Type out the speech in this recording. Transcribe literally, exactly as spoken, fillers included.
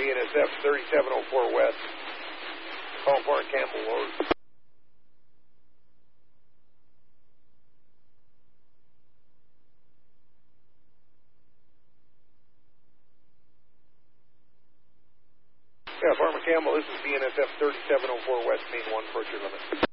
B N S F thirty-seven oh four West. Call for a Campbell load. Yeah, Farmer Campbell, this is B N S F thirty-seven oh four West, main one, approach your limit.